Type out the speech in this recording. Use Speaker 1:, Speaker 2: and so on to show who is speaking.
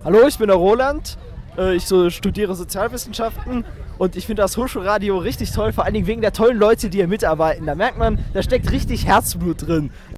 Speaker 1: Hallo, ich bin der Roland. Ich studiere Sozialwissenschaften und ich finde das Hochschulradio richtig toll, vor allen Dingen wegen der tollen Leute, die hier mitarbeiten. Da merkt man, da steckt richtig Herzblut drin.